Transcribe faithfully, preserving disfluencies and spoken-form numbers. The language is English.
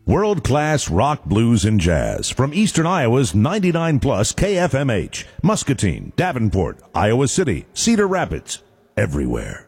World-class rock, blues, and jazz from Eastern Iowa's ninety-nine plus K F M H, Muscatine, Davenport, Iowa City, Cedar Rapids, everywhere.